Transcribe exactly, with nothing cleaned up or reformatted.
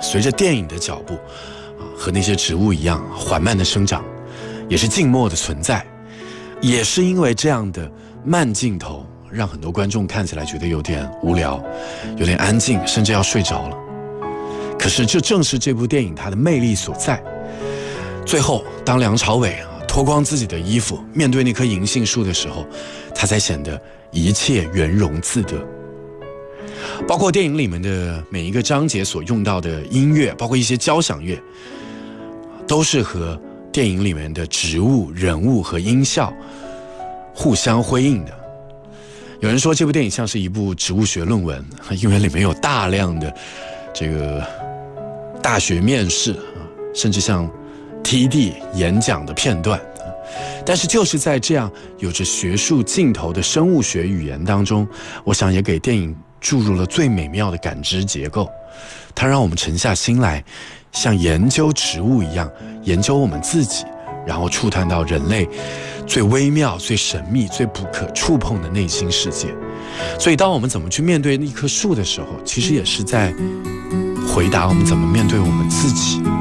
随着电影的脚步，和那些植物一样缓慢的生长，也是静默的存在。也是因为这样的慢镜头，让很多观众看起来觉得有点无聊，有点安静，甚至要睡着了。可是这正是这部电影它的魅力所在。最后当梁朝伟啊脱光自己的衣服，面对那棵银杏树的时候，他才显得一切圆融自得。包括电影里面的每一个章节所用到的音乐，包括一些交响乐，都是和电影里面的植物、人物和音效互相辉映的。有人说这部电影像是一部植物学论文，因为里面有大量的这个大学面试，甚至像 T D 演讲的片段。但是就是在这样有着学术劲头的生物学语言当中，我想也给电影注入了最美妙的感知结构。它让我们沉下心来，像研究植物一样研究我们自己，然后触探到人类最微妙、最神秘、最不可触碰的内心世界。所以当我们怎么去面对一棵树的时候，其实也是在回答我们怎么面对我们自己。